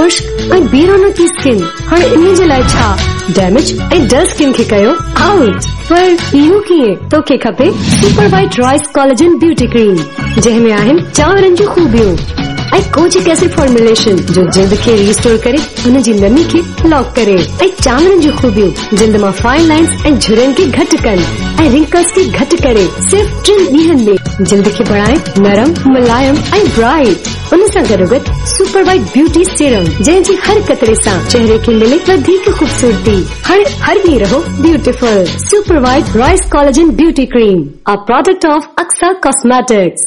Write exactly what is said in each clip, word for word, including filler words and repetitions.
खुश्क ऐं बेरोनो की स्किन हाणे इन जे लाइ छा डैमेज ऐं डल स्किन खे कयो आउट। पर इहो कीअं? तोखे खपे super white rice collagen beauty cream जंहिंमें आहिनि चांवरनि जूं खूबियूं ऐं कोजिक एसिड फॉर्मुलेशन जो जिल्द खे रिस्टोर करे उन जी नमी खे लॉक करे ऐं चांवरनि जूं खूबियूं जिल्द मां फाइन लाइन्स ऐं झुरियुनि खे घटि कनि ऐं रिंकल्स खे घटि करे सिर्फ़ टिनि ॾींहनि में जिल्द खे बणाए नरम मुलायम ऐं ब्राइट। उन सां गॾोगॾु सुपर वाइट ब्यूटी सीरम जंहिंजी हर कतरे सां चेहरे खे मिले वधीक खूबसूरती। हाणे हर ॾींहुं रहो beautiful. Super white rice collagen beauty cream a product of Aqsa cosmetics.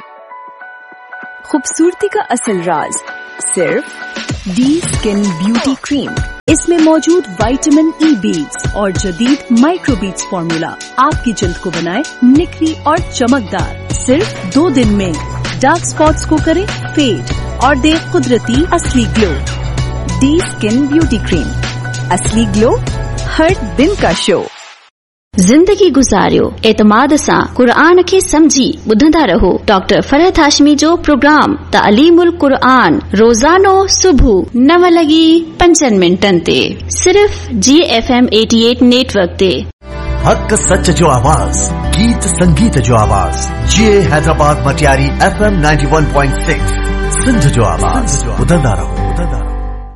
खूबसूरती का असल राज सिर्फ डी स्किन ब्यूटी क्रीम। इसमें मौजूद विटामिन ई बीट्स और जदीद माइक्रो बीट्स फॉर्मूला आपकी जल्द को बनाए निखरी और चमकदार। सिर्फ दो दिन में डार्क स्पॉट्स को करे फेड और दे कुदरती असली glow. D skin beauty cream, असली ग्लो हर दिन का शो। जिंदगी गुजारियो एतमाद सां क़ुरान खे समझी ॿुधंदा रहो डॉक्टर फरहत हाशमी जो प्रोग्राम तालीमुल क़ुरान रोज़ानो सुबुह नव लॻी पंजनि मिंटनि ते सिर्फ़ जी एफ एम अठासी नेटवर्क ते। हक सच जो आवाज़, गीत संगीत जो आवाज़, जी हैदराबाद मटियारी एफ एम इक्यानवे पॉइंट छह सिंध जो आवाज़। ॿुधंदा रहो ॿुधंदा रहो।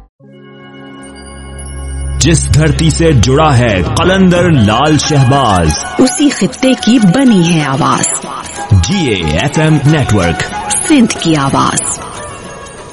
जिस धरती से जुड़ा है कलंदर लाल शहबाज, उसी खित्ते की बनी है आवाज। जी एफ एम नेटवर्क, सिंध की आवाज।